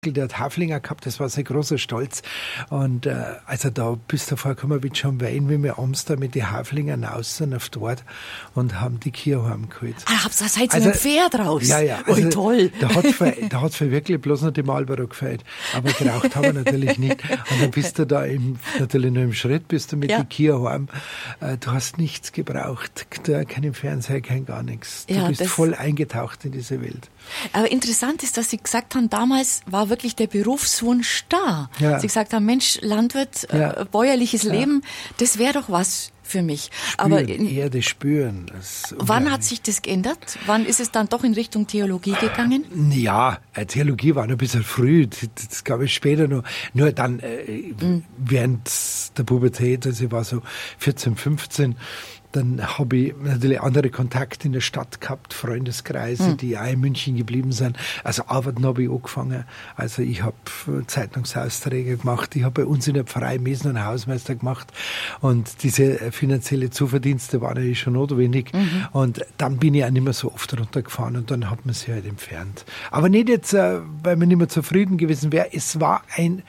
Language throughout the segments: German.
Der hat Haflinger gehabt, das war sein großer Stolz. Und also da bist du vorgekommen wie schon Wein, wie wir abends da mit den Haflingern außen auf dort und haben die Kühe heimgeholt. Seid ihr mit dem Pferd raus? Ja. Also, toll. Da hat's für wirklich bloß noch die Marlboro gefällt. Aber geraucht haben wir natürlich nicht. Und dann bist du da natürlich nur im Schritt, bist du mit den Kühe heim. Du hast nichts gebraucht. Keinen Fernseher, kein gar nichts. Du bist voll eingetaucht in diese Welt. Aber interessant ist, dass Sie gesagt haben, damals war wirklich der Berufswunsch da. Ja. Sie gesagt haben, Mensch, Landwirt, bäuerliches Leben, das wäre doch was für mich. Erde spüren. Wann hat sich das geändert? Wann ist es dann doch in Richtung Theologie gegangen? Ja, Theologie war noch ein bisschen früh. Das gab es später noch. Nur dann, während der Pubertät, also ich war so 14, 15, dann habe ich natürlich andere Kontakte in der Stadt gehabt, Freundeskreise, die auch in München geblieben sind. Also arbeiten habe ich angefangen. Also ich habe Zeitungsausträge gemacht. Ich habe bei uns in der Pfarrei Mesen einen Hausmeister gemacht. Und diese finanzielle Zuverdienste waren natürlich schon notwendig. Und dann bin ich auch nicht mehr so oft runtergefahren und dann hat man sich halt entfernt. Aber nicht jetzt, weil man nicht mehr zufrieden gewesen wäre. Es war ein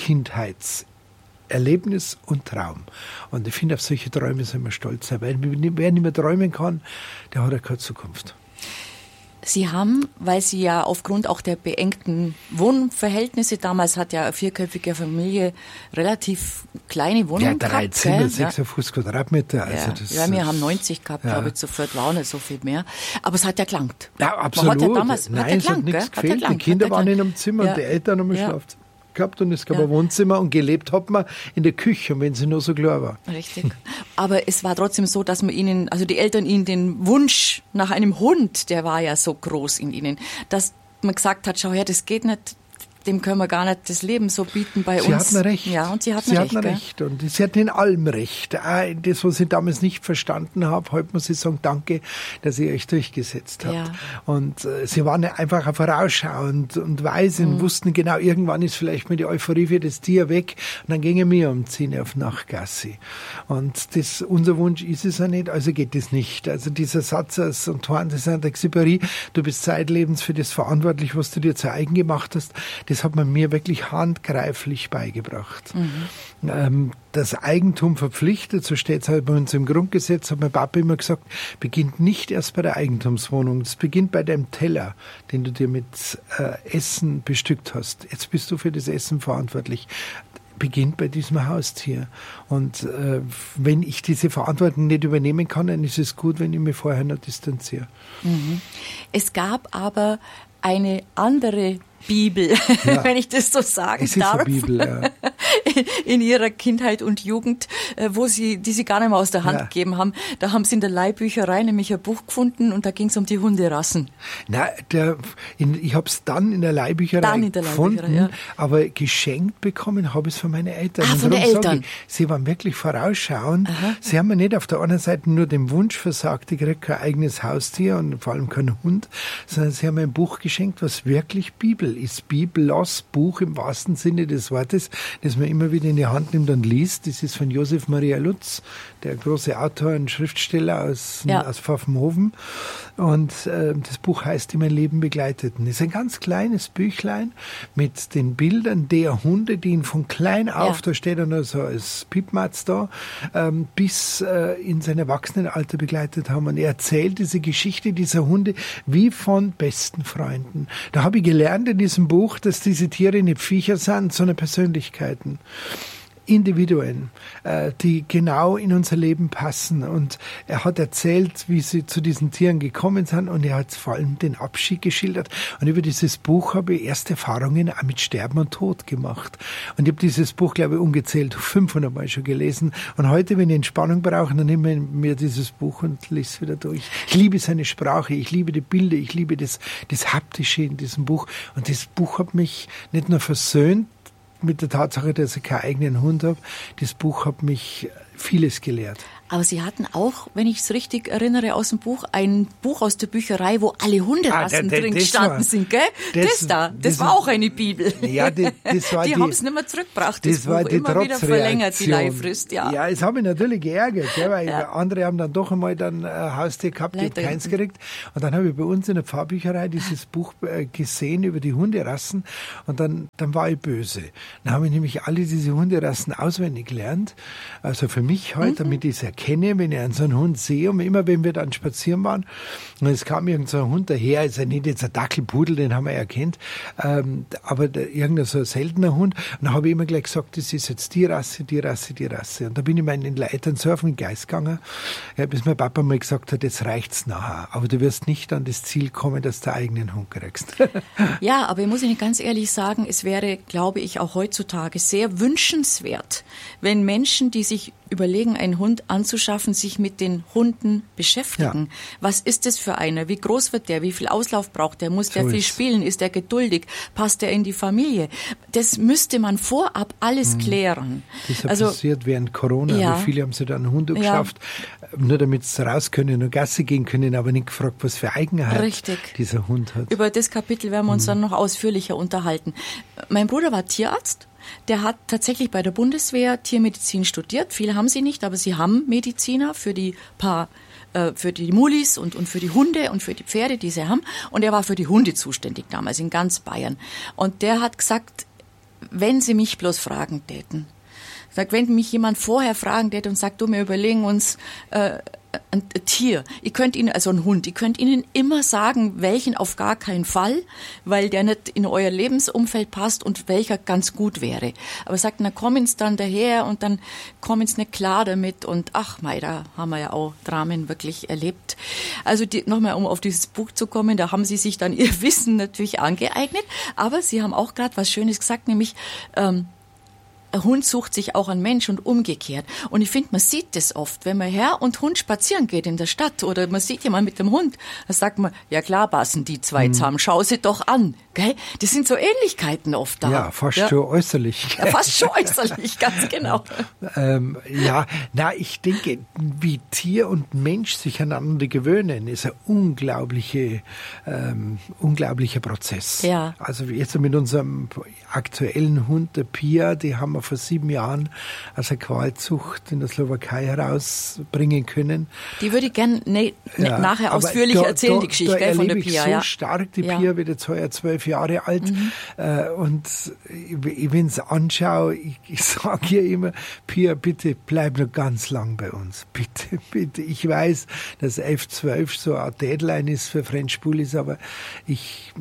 Erlebnis und Traum. Und ich finde, auf solche Träume soll man stolz sein, weil wer nicht mehr träumen kann, der hat ja keine Zukunft. Sie haben, weil Sie ja aufgrund auch der beengten Wohnverhältnisse, damals hat ja eine vierköpfige Familie relativ kleine Wohnungen gehabt. 3 Zimmer, 56 Quadratmeter. Also wir haben 90 gehabt, glaube ich, sofort war auch nicht so viel mehr. Aber es hat ja gelangt. Ja, absolut. Es hat nichts gefehlt. Die Kinder waren in einem Zimmer und die Eltern haben ein Schlafzimmer gehabt und es gab ein Wohnzimmer und gelebt hat man in der Küche, wenn sie nur so klar war. Richtig. Aber es war trotzdem so, dass man die Eltern ihnen den Wunsch nach einem Hund, der war ja so groß in ihnen, dass man gesagt hat, schau her, das geht nicht, dem können wir gar nicht das Leben so bieten bei uns. Sie hatten recht. Ja, und sie hatten recht. Und sie hatten in allem recht. Das, was ich damals nicht verstanden habe, heute muss ich sagen, danke, dass ihr euch durchgesetzt habt. Ja. Und sie waren einfach vorausschauend und weise und wussten genau, irgendwann ist vielleicht mal die Euphorie für das Tier weg und dann gingen wir um 10 Uhr auf Nachtgassi. Und unser Wunsch ist es ja nicht, also geht es nicht. Also dieser Satz aus Antoine de Saint-Exupéry, du bist zeitlebens für das verantwortlich, was du dir zu eigen gemacht hast, das hat man mir wirklich handgreiflich beigebracht. Das Eigentum verpflichtet, so steht es halt bei uns im Grundgesetz, hat mein Papa immer gesagt, beginnt nicht erst bei der Eigentumswohnung, es beginnt bei deinem Teller, den du dir mit Essen bestückt hast. Jetzt bist du für das Essen verantwortlich. Beginnt bei diesem Haustier. Und wenn ich diese Verantwortung nicht übernehmen kann, dann ist es gut, wenn ich mich vorher noch distanziere. Es gab aber eine andere Bibel, wenn ich das so sagen darf. Es ist eine Bibel, in ihrer Kindheit und Jugend, die sie gar nicht mehr aus der Hand gegeben haben. Da haben sie in der Leihbücherei nämlich ein Buch gefunden und da ging es um die Hunderassen. Ich habe es dann in der Leihbücherei gefunden, aber geschenkt bekommen habe ich es von meinen Eltern. Von den Eltern? Sie waren wirklich vorausschauend. Sie haben mir nicht auf der anderen Seite nur den Wunsch versagt, ich kriege kein eigenes Haustier und vor allem keinen Hund, sondern sie haben mir ein Buch geschenkt, was wirklich Bibel ist. Biblos Buch im wahrsten Sinne des Wortes, das man immer wieder in die Hand nimmt und liest. Das ist von Josef Maria Lutz, der große Autor und Schriftsteller aus Pfaffenhofen. Und das Buch heißt, die mein Leben begleiteten. Das ist ein ganz kleines Büchlein mit den Bildern der Hunde, die ihn von klein auf, da steht er noch so als Piepmatz da, bis in sein Erwachsenenalter begleitet haben. Und er erzählt diese Geschichte dieser Hunde wie von besten Freunden. Da habe ich gelernt in diesem Buch, dass diese Tiere nicht Viecher sind, sondern Persönlichkeiten. Individuen, die genau in unser Leben passen. Und er hat erzählt, wie sie zu diesen Tieren gekommen sind und er hat vor allem den Abschied geschildert. Und über dieses Buch habe ich erste Erfahrungen auch mit Sterben und Tod gemacht. Und ich habe dieses Buch, glaube ich, ungezählt 500 Mal schon gelesen. Und heute, wenn ich Entspannung brauche, dann nehme ich mir dieses Buch und lese es wieder durch. Ich liebe seine Sprache, ich liebe die Bilder, ich liebe das Haptische in diesem Buch. Und das Buch hat mich nicht nur versöhnt mit der Tatsache, dass ich keinen eigenen Hund habe. Das Buch hat mich vieles gelehrt. Aber Sie hatten auch, wenn ich es richtig erinnere, aus dem Buch, ein Buch aus der Bücherei, wo alle Hunderassen drin gestanden sind, gell? Das war auch eine Bibel. Ja, das war die haben es nicht mehr zurückgebracht, das Buch. Immer wieder verlängert, die Leihfrist, ja. Ja, es hat mich natürlich geärgert, gell, weil andere haben dann doch einmal dann ein Haustier gehabt, ich habe keins gekriegt. Und dann habe ich bei uns in der Pfarrbücherei dieses Buch gesehen über die Hunderassen und dann war ich böse. Dann habe ich nämlich alle diese Hunderassen auswendig gelernt, also für mich halt, damit ich es erkenne, wenn ich einen so einen Hund sehe. Und immer, wenn wir dann spazieren waren, und es kam irgend so ein Hund daher, ist ja nicht jetzt ein Dackelpudel, den haben wir erkannt, aber irgendein so ein seltener Hund. Und dann habe ich immer gleich gesagt, das ist jetzt die Rasse, die Rasse, die Rasse. Und da bin ich meinen Leitern so auf den Geist gegangen, bis mein Papa mal gesagt hat, jetzt reicht's nachher. Aber du wirst nicht an das Ziel kommen, dass du einen eigenen Hund kriegst. Ja, aber ich muss Ihnen ganz ehrlich sagen, es wäre, glaube ich, auch heutzutage sehr wünschenswert, wenn Menschen, die sich überlegen, einen Hund anzuschaffen, sich mit den Hunden beschäftigen. Ja. Was ist das für einer? Wie groß wird der? Wie viel Auslauf braucht der? Muss der viel spielen? Ist der geduldig? Passt der in die Familie? Das müsste man vorab alles klären. Das ist passiert während Corona. Ja. Viele haben sich da einen Hund geschafft, nur damit sie raus können und Gassi gehen können, aber nicht gefragt, was für Eigenheit dieser Hund hat. Über das Kapitel werden wir uns dann noch ausführlicher unterhalten. Mein Bruder war Tierarzt. Der hat tatsächlich bei der Bundeswehr Tiermedizin studiert. Viele haben sie nicht, aber sie haben Mediziner für die Mulis und für die Hunde und für die Pferde, die sie haben. Und er war für die Hunde zuständig damals in ganz Bayern. Und der hat gesagt, wenn sie mich bloß fragen täten, wenn mich jemand vorher fragen täte und sagt, du, wir überlegen uns ein Tier, ihr könnt Ihnen, also ein Hund, ihr könnt Ihnen immer sagen, welchen auf gar keinen Fall, weil der nicht in euer Lebensumfeld passt und welcher ganz gut wäre. Aber sagt, na kommen Sie dann daher und dann kommen Sie nicht klar damit und ach mei, da haben wir ja auch Dramen wirklich erlebt. Also nochmal, um auf dieses Buch zu kommen, da haben Sie sich dann Ihr Wissen natürlich angeeignet, aber Sie haben auch gerade was Schönes gesagt, nämlich ein Hund sucht sich auch einen Mensch und umgekehrt. Und ich finde, man sieht das oft, wenn man Herr und Hund spazieren geht in der Stadt oder man sieht jemanden mit dem Hund, da sagt man, ja klar passen die zwei zusammen, schau sie doch an. Gell? Das sind so Ähnlichkeiten oft da. Ja, fast schon äußerlich. Ja, fast schon äußerlich, ganz genau. Ich denke, wie Tier und Mensch sich aneinander gewöhnen, ist ein unglaublicher Prozess. Ja. Also jetzt mit unserem aktuellen Hund, der Pia, die haben wir vor 7 Jahren aus der Qualzucht in der Slowakei herausbringen können. Die würde ich gerne nachher ausführlich erzählen, die Geschichte von der Pia. So stark, die Pia wird jetzt heuer 12 Jahre alt. Und wenn ich es anschaue, ich sage ihr immer, Pia, bitte bleib noch ganz lang bei uns. Bitte, bitte. Ich weiß, dass F12 so eine Deadline ist für French Bullies, aber ich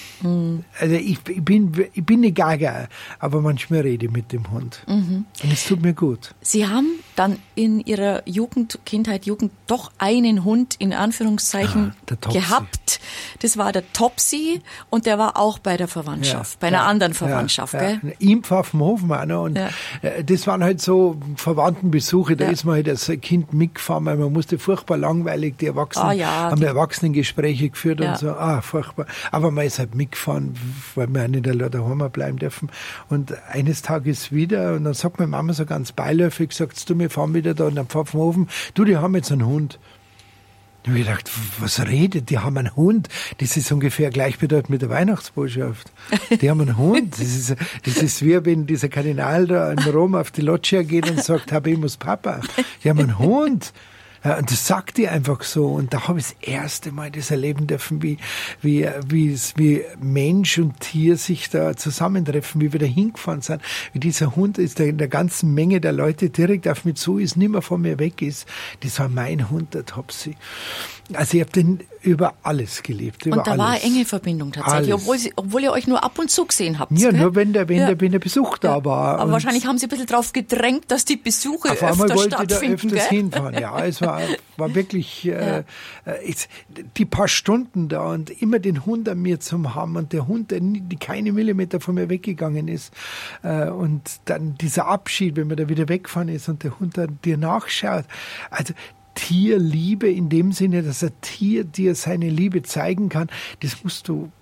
bin nicht gaga, aber manchmal rede ich mit dem Hund. Und es tut mir gut. Sie haben dann in Ihrer Kindheit, Jugend doch einen Hund in Anführungszeichen gehabt. Das war der Topsy und der war auch bei der Verwandtschaft, bei einer anderen Verwandtschaft. Gell? Ihm auf dem Hof meiner und das waren halt so Verwandtenbesuche, da ist man halt als Kind mitgefahren, weil man musste furchtbar langweilig, die Erwachsenen haben Erwachsenengespräche geführt und so, furchtbar. Aber man ist halt mitgefahren, weil wir auch nicht daheim bleiben dürfen. Und eines Tages wieder, und dann sagt meine Mama so ganz beiläufig, sagt du, wir fahren wieder da in den Pfaffenhofen, du, die haben jetzt einen Hund. Da habe ich gedacht, was redet? Die haben einen Hund. Das ist ungefähr gleichbedeutend mit der Weihnachtsbotschaft. Die haben einen Hund. Das ist wie wenn dieser Kardinal da in Rom auf die Loggia geht und sagt, Habemus Papa. Die haben einen Hund. Ja, und das sagt die einfach so. Und da habe ich das erste Mal das erleben dürfen, wie Mensch und Tier sich da zusammentreffen, wie wir da hingefahren sind. Wie dieser Hund ist in der ganzen Menge der Leute direkt auf mich zu ist, nicht mehr von mir weg ist. Das war mein Hund, der Topsy. Also ich habe den über alles geliebt. Und da war eine enge Verbindung tatsächlich, obwohl ihr euch nur ab und zu gesehen habt. Ja, gell? Nur wenn der Besuch da war. Aber wahrscheinlich haben sie ein bisschen drauf gedrängt, dass die Besuche öfter stattfinden. Auf einmal wollte ich da öfters hinfahren. Ja, es war wirklich die paar Stunden da und immer den Hund an mir zu haben und der Hund, der keine Millimeter von mir weggegangen ist. Und dann dieser Abschied, wenn man da wieder weggefahren ist und der Hund dann dir nachschaut. Also Tierliebe in dem Sinne, dass ein Tier dir seine Liebe zeigen kann, das musst du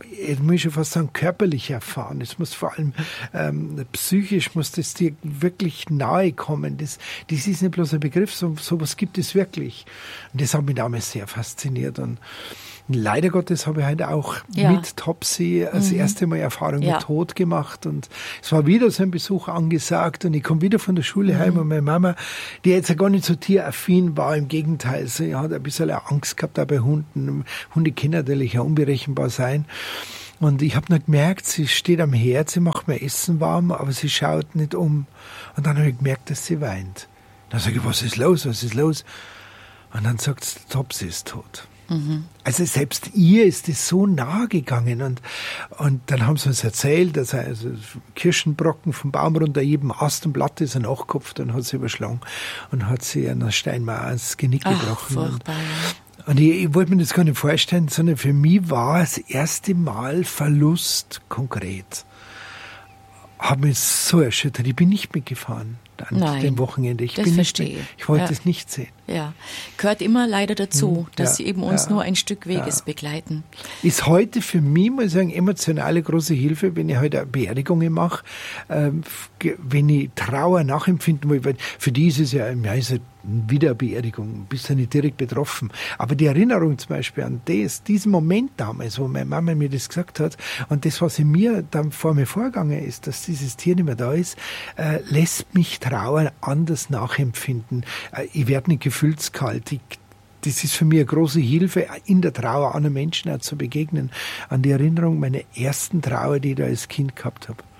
ich muss schon fast sagen, körperlich erfahren. Es muss vor allem psychisch, muss das dir wirklich nahe kommen. Das ist nicht bloß ein Begriff, sowas gibt es wirklich. Und das hat mich damals sehr fasziniert. Und leider Gottes habe ich halt auch mit Topsy das erste Mal Erfahrung mit Tod gemacht. Und es war wieder so ein Besuch angesagt. Und ich komme wieder von der Schule heim und meine Mama, die jetzt ja gar nicht so tieraffin war, im Gegenteil, sie hat ein bisschen Angst gehabt auch bei Hunden. Hunde können natürlich ja unberechenbar sein. Und ich habe nur gemerkt, sie steht am Herd, sie macht mir Essen warm, aber sie schaut nicht um. Und dann habe ich gemerkt, dass sie weint. Dann sage ich, was ist los? Und dann sagt sie, Topsy ist tot. Also selbst ihr ist es so nahe gegangen und dann haben sie uns erzählt, dass also Kirschenbrocken vom Baum runter jedem Ast und Blatt ist er nachgekopft und hat sie überschlagen und hat sie an der Steinmauer ans Genick gebrochen. Furchtbar, und ich wollte mir das gar nicht vorstellen, sondern für mich war das erste Mal Verlust konkret. Hat mich so erschüttert. Ich bin nicht mitgefahren an dem Wochenende. Ich wollte es nicht sehen. Ja, gehört immer leider dazu, dass sie eben uns nur ein Stück Weges begleiten. Ist heute für mich, muss ich sagen, emotionale große Hilfe, wenn ich heute Beerdigungen mache, wenn ich Trauer nachempfinden will, weil für die ist es ja wieder eine Beerdigung, bist ja nicht direkt betroffen. Aber die Erinnerung zum Beispiel an diesen Moment damals, wo meine Mama mir das gesagt hat und das, was in mir dann vor mir vorgegangen ist, dass dieses Tier nicht mehr da ist, lässt mich Trauer anders nachempfinden. Ich werde nicht gefühlskalt. Das ist für mich eine große Hilfe, in der Trauer anderen Menschen auch zu begegnen. An die Erinnerung meiner ersten Trauer, die ich da als Kind gehabt habe.